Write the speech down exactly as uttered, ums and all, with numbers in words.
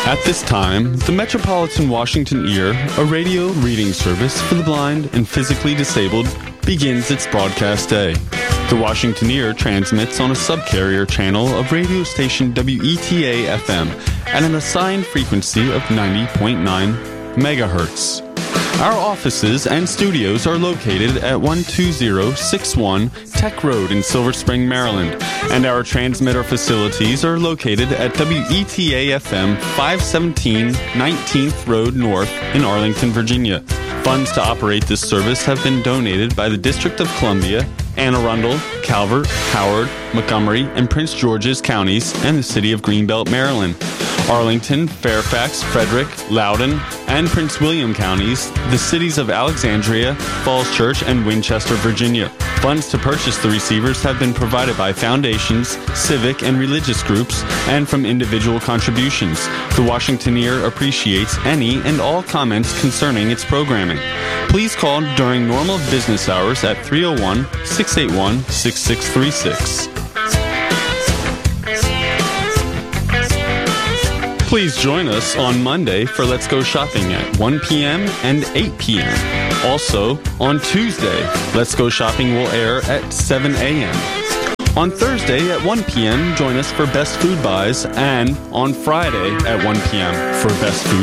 At this time, the Metropolitan Washington Ear, a radio reading service for the blind and physically disabled, begins its broadcast day. The Washington Ear transmits on a subcarrier channel of radio station W E T A F M at an assigned frequency of ninety point nine megahertz. Our offices and studios are located at one two zero six one Tech Road in Silver Spring, Maryland, and our transmitter facilities are located at W E T A F M five seventeen nineteenth Road North in Arlington, Virginia. Funds to operate this service have been donated by the District of Columbia, Anne Arundel, Calvert, Howard, Montgomery, and Prince George's counties, and the city of Greenbelt, Maryland. Arlington, Fairfax, Frederick, Loudoun, and Prince William counties, the cities of Alexandria, Falls Church, and Winchester, Virginia. Funds to purchase the receivers have been provided by foundations, civic and religious groups, and from individual contributions. The Washington Ear appreciates any and all comments concerning its programming. Please call during normal business hours at three oh one, six eight one, six six three six. Please join us on Monday for Let's Go Shopping at one p.m. and eight p.m. Also, on Tuesday, Let's Go Shopping will air at seven a.m. On Thursday at one p.m., join us for Best Food Buys, and on Friday at one p.m. for Best Food